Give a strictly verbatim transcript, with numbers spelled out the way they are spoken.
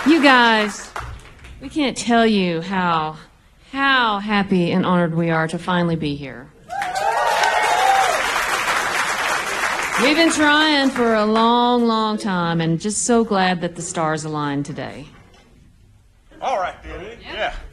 You guys, we can't tell you how, how happy and honored we are to finally be here. We've been trying for a long, long time, and just so glad that the stars aligned today. All right, then. Yeah.